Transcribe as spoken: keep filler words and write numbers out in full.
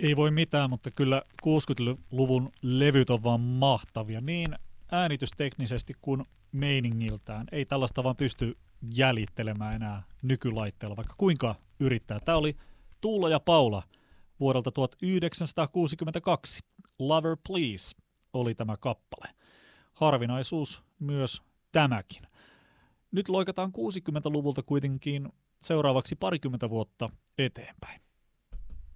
Ei voi mitään, mutta kyllä kuusikymmentäluvun levyt on vaan mahtavia, niin äänitysteknisesti kuin meiningiltään. Ei tällaista vaan pysty jäljittelemään enää nykylaitteella, vaikka kuinka yrittää. Tämä oli Tuula ja Paula vuodelta tuhatyhdeksänsataakuusikymmentäkaksi. Lover Please oli tämä kappale. Harvinaisuus myös tämäkin. Nyt loikataan kuusikymmentäluvulta kuitenkin seuraavaksi parikymmentä vuotta eteenpäin.